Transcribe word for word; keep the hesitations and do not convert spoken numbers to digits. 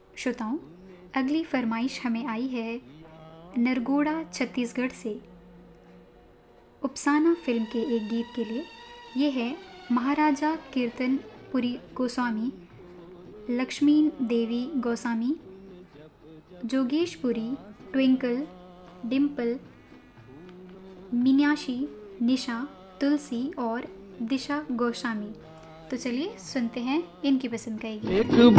श्रोताओं, अगली फरमाइश हमें आई है नरगोड़ा छत्तीसगढ़ से उपसाना फिल्म के एक गीत के लिए। ये है महाराजा कीर्तनपुरी गोस्वामी, लक्ष्मी देवी गोस्वामी, जोगेशपुरी, ट्विंकल, डिम्पल, मीनाक्षी, निशा, तुलसी और दिशा गोस्वामी। तो चलिए सुनते हैं इनकी पसंद का ये गीत। एक